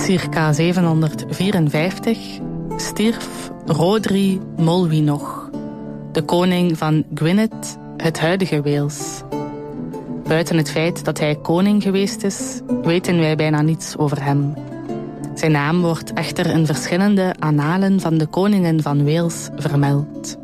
Circa 754 stierf Rhodri Molwynog, de koning van Gwynedd, het huidige Wales. Buiten het feit dat hij koning geweest is, weten wij bijna niets over hem. Zijn naam wordt echter in verschillende annalen van de koningen van Wales vermeld.